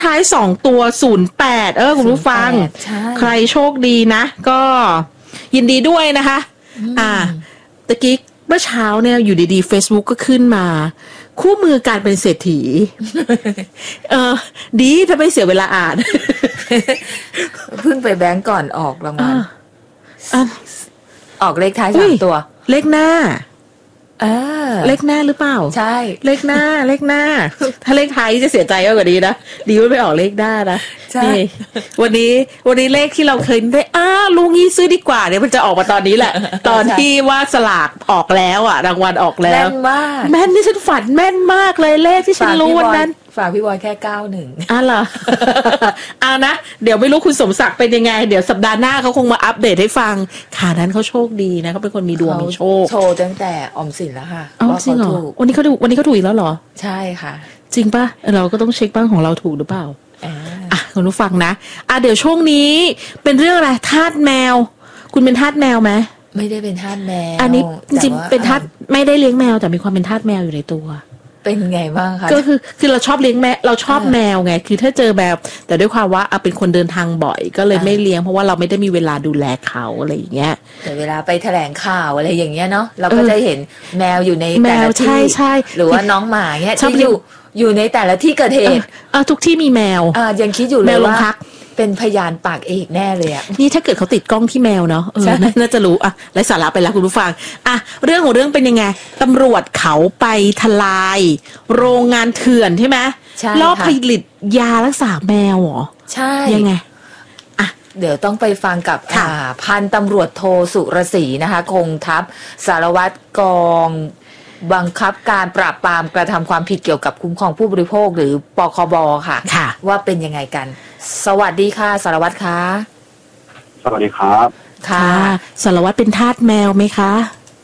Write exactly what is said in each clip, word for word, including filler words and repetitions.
ท้ายสองตัวศูนย์แปดเออคุณผู้ฟังใครโชคดีนะก็ยินดีด้วยนะคะอ่าตะกี้เมื่อเช้าเนี่ยอยู่ดีๆ Facebook ก็ขึ้นมาคู่มือการเป็นเศรษฐีเออดีถ้าไม่เสียเวลาอ่านเพิ่งไปแบงก์ก่อนออกรางวัลออกเลขท้ายสามตัวเลขหน้าเออเลขหน้าหรือเปล่าใช่เลขหน้าเลขหน้าถ้าเลขท้ายจะเสียใจมากกว่านี้นะดีว่าไม่ออกเลขหน้านะใช่วันนี้วันนี้เลขที่เราเคยได้อ้าลุงงี้ซื้อดีกว่าเดี๋ยวมันจะออกมาตอนนี้แหละตอนที่ว่าสลากออกแล้วอ่ะรางวัลออกแล้วแม่นมากแม่นที่ฉันฝันแม่นมากเลยเลขที่ฉันรู้วันนั้นฝากพี่บอยแค่เก้าหนึ่งอ่ะเหรออ่ะนะเดี๋ยวไม่รู้คุณสมศักดิ์เป็นยังไงเดี๋ยวสัปดาห์หน้าเขาคงมาอัปเดตให้ฟังขานั้นเขาโชคดีนะเขาเป็นคนมีดวงมีโชคโชว์ตั้งแต่ออมสินแล้วค่ะว่าเขาถูกวันนี้เขาถูกวันนี้เขาถูกอีกแล้วเหรอใช่ค่ะจริงป่ะเราก็ต้องเช็คบ้างของเราถูกหรือเปล่าอ่ะคุณผู้ฟังนะอ่ะเดี๋ยวช่วงนี้เป็นเรื่องอะไรทาสแมวคุณเป็นทาสแมวไหมไม่ได้เป็นทาสแมวอันนี้จริงๆเป็นทาสไม่ได้เลี้ยงแมวแต่มีความเป็นทาสแมวอยู่ในตัวเป็นไงบ้างคะก็คือคือเราชอบเลี้ยงแมวเราชอบแมวไงคือถ้าเจอแบบแต่ด้วยความว่าเอาเป็นคนเดินทางบ่อยก็เลยไม่เลี้ยงเพราะว่าเราไม่ได้มีเวลาดูแลเขาอะไรอย่างเงี้ยแต่เวลาไปแถลงข่าวอะไรอย่างเงี้ยเนาะเราก็จะเห็นแมวอยู่ในแต่ละที่หรือว่าน้องหมาเงี้ยที่อยู่อยู่ในแต่ละที่เกิดเหตุอ่ะทุกที่มีแมวอ่ะยังคิดอยู่เลยว่าเป็นพยานปากเอกแน่เลยอ่ะนี่ถ้าเกิดเขาติดกล้องที่แมวเนาะเออน่าจะรู้อ่ะไร้สาระไปแล้วคุณผู้ฟังอ่ะเรื่องของเรื่องเป็นยังไงตำรวจเขาไปทลายโรงงานเถื่อนใช่ไหมรอบผลิตยารักษาแมวเหรอใช่ยังไงอ่ะเดี๋ยวต้องไปฟังกับพันตำรวจโทสุรศรีนะคะคงทัพสารวัตรกองบังคับการปราบปรามกระทำความผิดเกี่ยวกับคุ้มครองผู้บริโภคหรือปคบค่ะว่าเป็นยังไงกันสวัสดีค่ะสารวัตรคะสวัสดีครับค่ะสารวัตรเป็นทาสแมวไหมคะ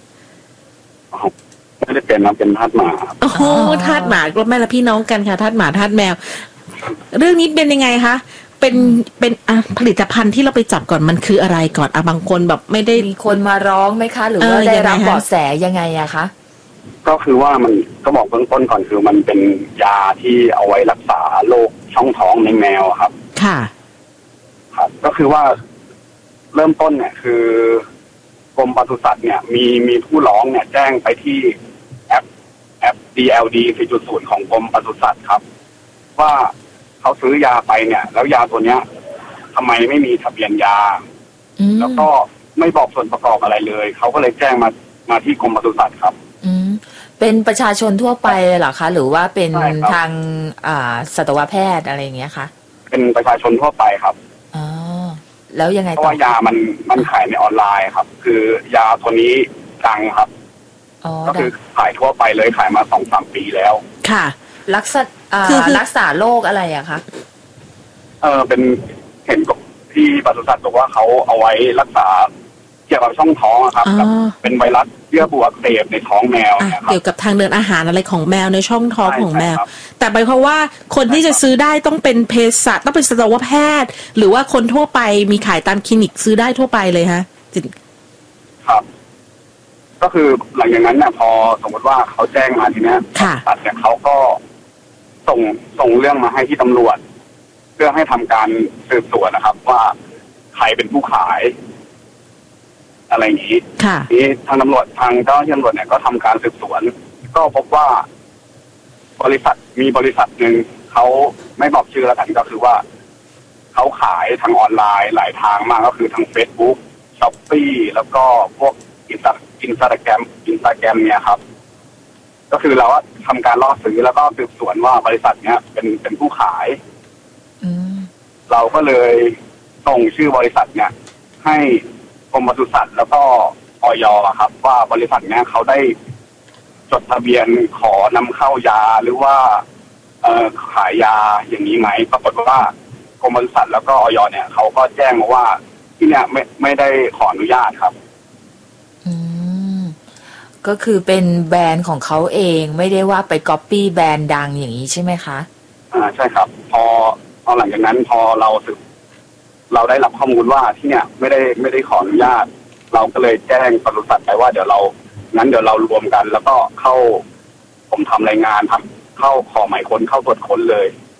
ไม่ได้เป็นนะเป็นทาสหมาโอ้โหทาสหมาก็แม่ละพี่น้องกันค่ะทาสหมาทาสแมวเรื่องนี้เป็นยังไงคะเป็นเป็นอ่ะผลิตภัณฑ์ที่เราไปจับก่อนมันคืออะไรก่อนอ่ะบางคนแบบไม่ได้มีคนมาร้องไหมคะหรือว่าได้รับเบาะแสยังไงอะคะก็คือว่ามันก็บอกเบื้องต้นก่อนคือมันเป็นยาที่เอาไว้รักษาโรคช่องท้องในแมวครับค่ะครับก็คือว่าเริ่มต้นเนี่ยคือกรมปศุสัตว์เนี่ยมีมีผู้ร้องเนี่ยแจ้งไปที่แอปแอป ดี แอล ดี สี่จุดศูนย์ ของกรมปศุสัตว์ครับว่าเขาซื้อยาไปเนี่ยแล้วยาตัวเนี้ยทำไมไม่มีทะเบียนยาแล้วก็ไม่บอกส่วนประกอบอะไรเลยเขาก็เลยแจ้งมามาที่กรมปศุสัตว์ครับเป็นประชาชนทั่วไปเหรอคะหรือว่าเป็นทางอ่าสัตวแพทย์อะไรอย่างเงี้ยคะเป็นประชาชนทั่วไปครับอ๋อแล้วยังไงเพราะว่ายามันมันขายในออนไลน์ครับคือยาตัวนี้ดังครับก็คือขายทั่วไปเลยขายมาสองสามปีแล้วค่ะรักษารักษาโรคอะไรอะคะเออเป็นเห็นที่ปศุสัตว์บอกว่าเขาเอาไว้รักษาเกี่ยวกับช่องท้องครับเป็นไวรัสเยื่อบุอักเสบในท้องแมวเกี่ยวกับทางเดินอาหารอะไรของแมวในช่องท้องของแมวแต่หมายความว่าคนที่จะซื้อได้ต้องเป็นเภสัชต้องเป็นสัตวแพทย์หรือว่าคนทั่วไปมีขายตามคลินิกซื้อได้ทั่วไปเลยฮะครับก็คือหลังจากนั้นเนี่ยพอสมมติว่าเขาแจ้งมาทีนี้ตัดเนี่ยเขาก็ส่งส่งเรื่องมาให้ที่ตำรวจเพื่อให้ทำการสืบสวนนะครับว่าใครเป็นผู้ขายอะไรอย่างนี้นี่ทางตำรวจทางเจ้าหน้าที่ตำรวจเนี่ยก็ทำการสืบสวนก็พบว่าบริษัทมีบริษัทหนึ่งเขาไม่บอกชื่อแล้วกันก็คือว่าเขาขายทางออนไลน์หลายทางมากก็คือทาง Facebook Shopee แล้วก็พวกอินสตาอินสตาแกรมอินสตาแกรมเนี่ยครับก็คือเราทำการล่อซื้อแล้วก็สืบสวนว่าบริษัทเนี้ยเป็นเป็นผู้ขายเราก็เลยส่งชื่อบริษัทเนี่ยให้กรมปศุสัตว์แล้วก็อย.ครับว่าบริษัทเนี้ยเขาได้จดทะเบียนขอนำเข้ายาหรือว่าเอ่อขายยาอย่างนี้ไหมปรากฏว่ากรมปศุสัตว์แล้วก็อย.เนี่ยเขาก็แจ้งมาว่าที่เนี้ยไม่ไม่ได้ขออนุญาตครับอืมก็คือเป็นแบรนด์ของเขาเองไม่ได้ว่าไปก๊อปปี้แบรนด์ดังอย่างนี้ใช่ไหมคะอ่าใช่ครับพอพอหลังจากนั้นพอเราสืบเราได้รับข้อมูลว่าที่เนี่ยไม่ได้ไม่ได้ขออนุญาตเราก็เลยแจ้งปศุสัตว์ไปว่าเดี๋ยวเรางั้นเดี๋ยวเรารวมกันแล้วก็เข้าผมทำรายงานทำเข้าขอหมายค้นเข้าตรวจค้นเลยอืม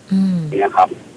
เนี่ยครับ